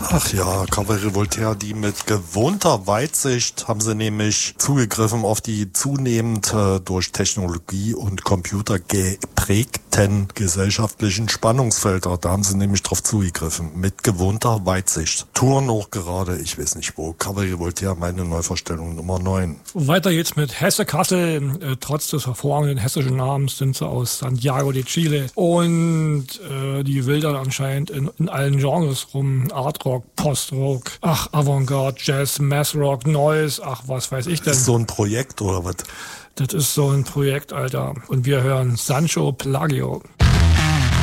Ach ja, Cabaret Voltaire, die mit gewohnter Weitsicht haben sie nämlich zugegriffen auf die zunehmend durch Technologie und Computer geprägten gesellschaftlichen Spannungsfelder. Da haben sie nämlich drauf zugegriffen. Mit gewohnter Weitsicht. Touren auch gerade, ich weiß nicht wo. Cabaret Voltaire, meine Neuvorstellung Nummer 9. Weiter geht's mit Hesse Kassel. Trotz des hervorragenden hessischen Namens sind sie aus Santiago de Chile. Und die wildern anscheinend in allen Genres rum. Art Rock, Post-Rock, Avantgarde, Jazz, Math-Rock, Noise, was weiß ich denn. Das ist so ein Projekt oder was? Das ist so ein Projekt, Alter. Und wir hören Sancho Plagio.